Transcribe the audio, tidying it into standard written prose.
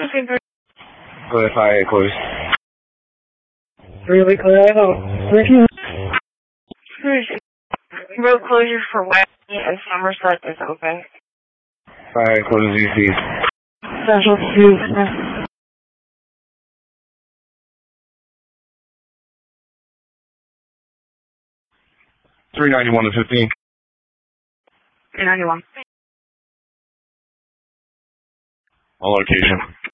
Okay, good. Good, hi, close. Really clear out. Road closure for Wyoming and Somerset is open. Hi, close EC. Central 2. 391 to 15. 391. On location.